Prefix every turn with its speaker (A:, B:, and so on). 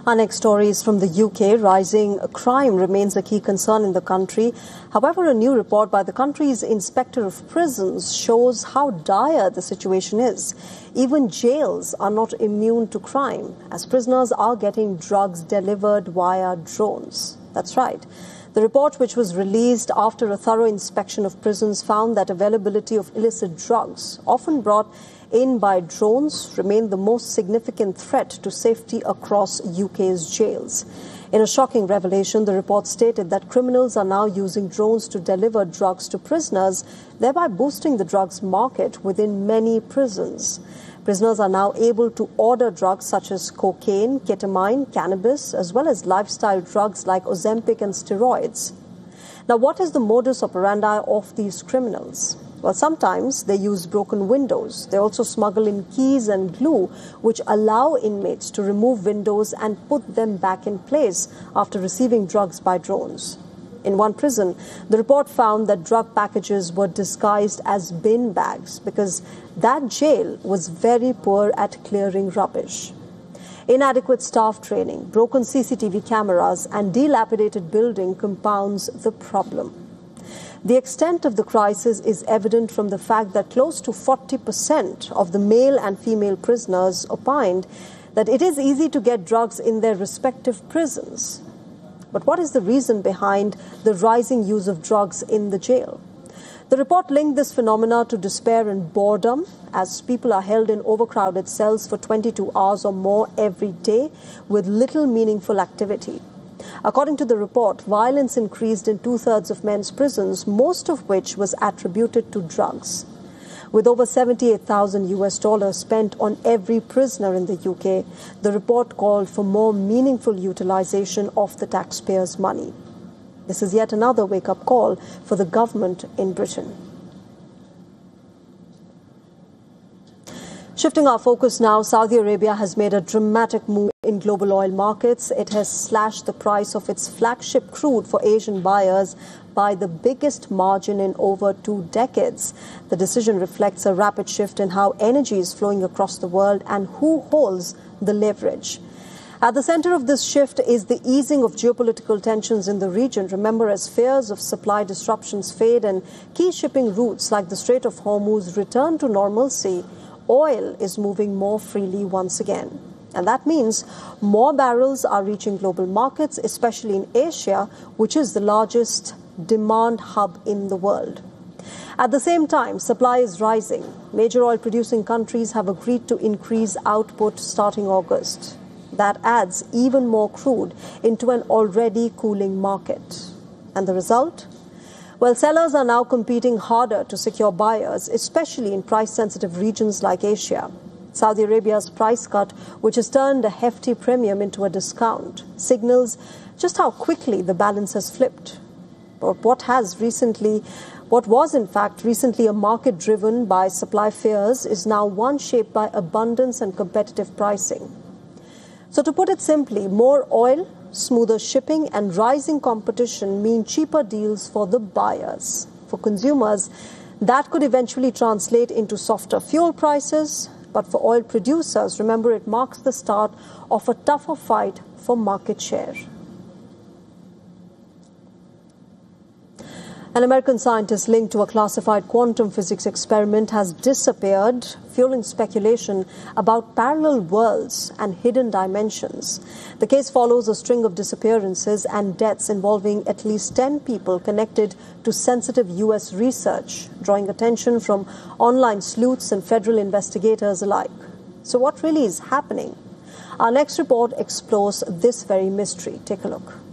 A: Our next story is from the UK. Rising crime remains a key concern in the country. However, a new report by the country's Inspector of Prisons shows how dire the situation is. Even jails are not immune to crime, as prisoners are getting drugs delivered via drones. That's right. The report, which was released after a thorough inspection of prisons, found that availability of illicit drugs, often brought in by drones, remain the most significant threat to safety across UK's jails. In a shocking revelation, the report stated that criminals are now using drones to deliver drugs to prisoners, thereby boosting the drugs market within many prisons. Prisoners are now able to order drugs such as cocaine, ketamine, cannabis, as well as lifestyle drugs like Ozempic and steroids. Now, what is the modus operandi of these criminals? Well, sometimes they use broken windows. They also smuggle in keys and glue, which allow inmates to remove windows and put them back in place after receiving drugs by drones. In one prison, the report found that drug packages were disguised as bin bags because that jail was very poor at clearing rubbish. Inadequate staff training, broken CCTV cameras, and dilapidated building compounds the problem. The extent of the crisis is evident from the fact that close to 40% of the male and female prisoners opined that it is easy to get drugs in their respective prisons. But what is the reason behind the rising use of drugs in the jail? The report linked this phenomena to despair and boredom, as people are held in overcrowded cells for 22 hours or more every day with little meaningful activity. According to the report, violence increased in two-thirds of men's prisons, most of which was attributed to drugs. With over $78,000 spent on every prisoner in the UK, the report called for more meaningful utilization of the taxpayers' money. This is yet another wake-up call for the government in Britain. Shifting our focus now, Saudi Arabia has made a dramatic move in global oil markets. It has slashed the price of its flagship crude for Asian buyers by the biggest margin in over 2 decades. The decision reflects a rapid shift in how energy is flowing across the world and who holds the leverage. At the center of this shift is the easing of geopolitical tensions in the region. Remember, as fears of supply disruptions fade and key shipping routes like the Strait of Hormuz return to normalcy, oil is moving more freely once again. And that means more barrels are reaching global markets, especially in Asia, which is the largest demand hub in the world. At the same time, supply is rising. Major oil-producing countries have agreed to increase output starting August. That adds even more crude into an already cooling market. And the result? Well, sellers are now competing harder to secure buyers, especially in price-sensitive regions like Asia. Saudi Arabia's price cut, which has turned a hefty premium into a discount, signals just how quickly the balance has flipped. But what was in fact recently a market driven by supply fears is now one shaped by abundance and competitive pricing. So to put it simply, more oil, smoother shipping and rising competition mean cheaper deals for the buyers. For consumers, that could eventually translate into softer fuel prices. But for oil producers, remember, it marks the start of a tougher fight for market share. An American scientist linked to a classified quantum physics experiment has disappeared, fueling speculation about parallel worlds and hidden dimensions. The case follows a string of disappearances and deaths involving at least 10 people connected to sensitive U.S. research, drawing attention from online sleuths and federal investigators alike. So what really is happening? Our next report explores this very mystery. Take a look.